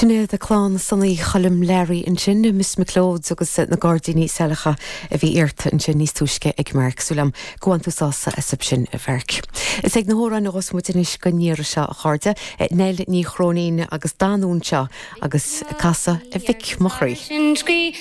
Sinne de chlán sannaí chalim Larry an sin Miss McLeod agus na Guardianí Selacha a bhí irta an sin níos túisce ag marc súlam goantúsása a sib sin a bherc. Is ag na hóra agus muinis go níra se a cháde neil ní chrónín agus dáúnse agus casa a bhic mochraí.